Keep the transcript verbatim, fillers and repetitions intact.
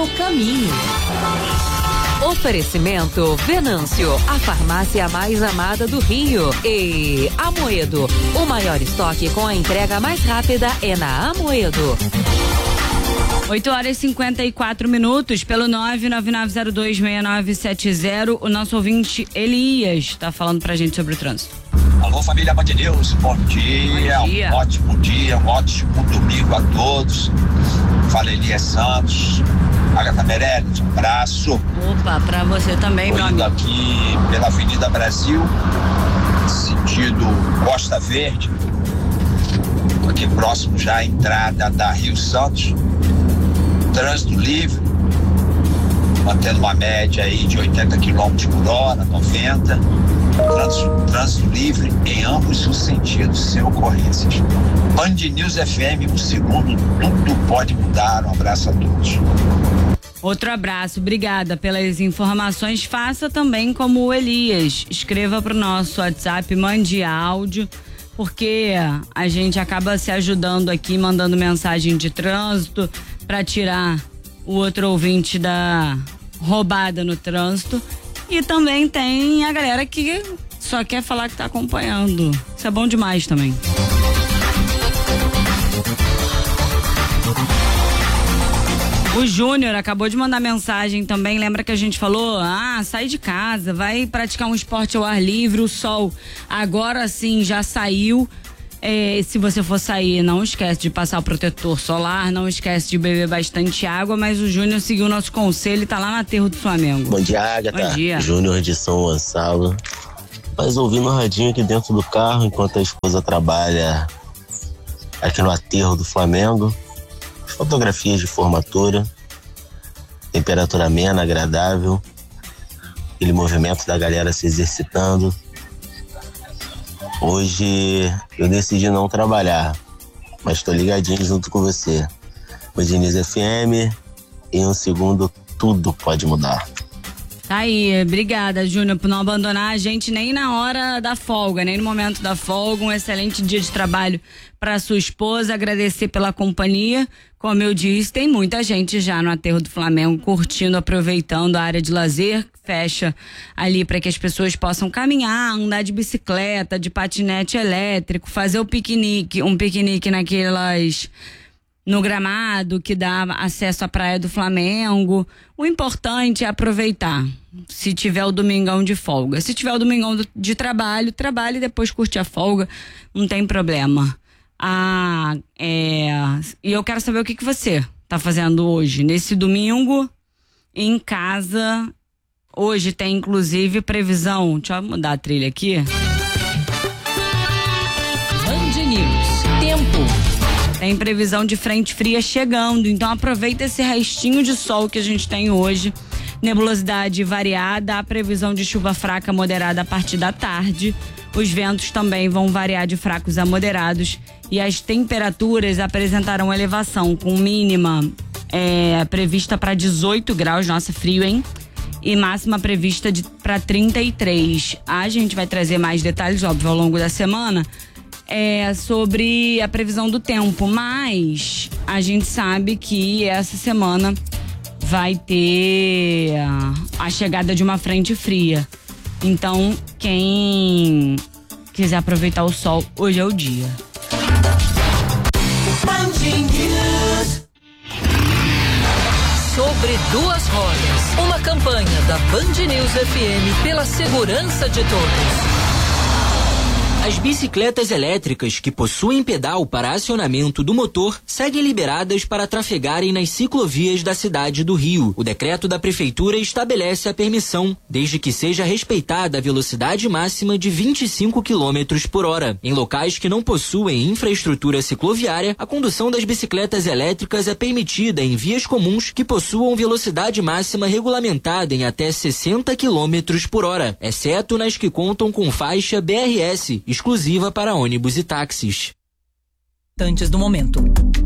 seu caminho. Oferecimento Venâncio, a farmácia mais amada do Rio. E Amoedo, o maior estoque com a entrega mais rápida é na Amoedo. oito horas e cinquenta e quatro minutos, pelo nove nove nove zero dois seis nove sete zero, o nosso ouvinte Elias está falando pra gente sobre o trânsito. Alô, família Band News, bom dia, bom dia, um ótimo dia, um ótimo domingo a todos. Fala Elias Santos, Agatha Meirelles, um abraço. Opa, pra você também, Tô meu indo amigo. aqui pela Avenida Brasil, sentido Costa Verde, aqui próximo já à entrada da Rio Santos. Trânsito livre, mantendo uma média aí de oitenta quilômetros por hora, noventa. Trânsito, trânsito livre em ambos os sentidos, sem ocorrências. Band News F M, um segundo, tudo pode mudar. Um abraço a todos. Outro abraço, obrigada pelas informações. Faça também como o Elias, escreva pro nosso WhatsApp, mande áudio, porque a gente acaba se ajudando aqui, mandando mensagem de trânsito para tirar o outro ouvinte da roubada no trânsito. E também tem a galera que só quer falar que tá acompanhando. Isso é bom demais também. O Júnior acabou de mandar mensagem também. Lembra que a gente falou? Ah, sai de casa, vai praticar um esporte ao ar livre. O sol agora sim já saiu. É, se você for sair, não esquece de passar o protetor solar, não esquece de beber bastante água, mas o Júnior seguiu o nosso conselho e tá lá no aterro do Flamengo. Bom dia, Agatha. Bom dia. Júnior de São Gonçalo. Mas ouvindo o radinho aqui dentro do carro, enquanto a esposa trabalha aqui no aterro do Flamengo. Fotografias de formatura, temperatura amena, agradável, aquele movimento da galera se exercitando. Hoje eu decidi não trabalhar, mas estou ligadinho junto com você. Band News F M, em um segundo tudo pode mudar. Tá aí, obrigada, Júnior, por não abandonar a gente nem na hora da folga, nem no momento da folga. Um excelente dia de trabalho para sua esposa, agradecer pela companhia. Como eu disse, tem muita gente já no aterro do Flamengo curtindo, aproveitando a área de lazer, fecha ali para que as pessoas possam caminhar, andar de bicicleta, de patinete elétrico, fazer o piquenique, um piquenique naquelas... no gramado que dá acesso à praia do Flamengo. O importante é aproveitar, se tiver o domingão de folga. Se tiver o domingão de trabalho, trabalhe e depois curte a folga, não tem problema. Ah, é... E eu quero saber o que, que você tá fazendo hoje, nesse domingo, em casa. Hoje tem inclusive previsão, deixa eu mudar a trilha aqui. Band News, tempo. Tem previsão de frente fria chegando, então aproveita esse restinho de sol que a gente tem hoje. Nebulosidade variada, a previsão de chuva fraca moderada a partir da tarde. Os ventos também vão variar de fracos a moderados e as temperaturas apresentarão elevação, com mínima é, prevista para dezoito graus, nossa, frio, hein? E máxima prevista para trinta e três. A gente vai trazer mais detalhes, óbvio, ao longo da semana. É, sobre a previsão do tempo, mas a gente sabe que essa semana vai ter a chegada de uma frente fria. Então, quem quiser aproveitar o sol, hoje é o dia. Sobre duas rodas, uma campanha da Band News F M pela segurança de todos. As bicicletas elétricas que possuem pedal para acionamento do motor seguem liberadas para trafegarem nas ciclovias da cidade do Rio. O decreto da prefeitura estabelece a permissão, desde que seja respeitada a velocidade máxima de vinte e cinco quilômetros por hora. Em locais que não possuem infraestrutura cicloviária, a condução das bicicletas elétricas é permitida em vias comuns que possuam velocidade máxima regulamentada em até sessenta quilômetros por hora, exceto nas que contam com faixa B R S, exclusiva para ônibus e táxis. Antes do momento.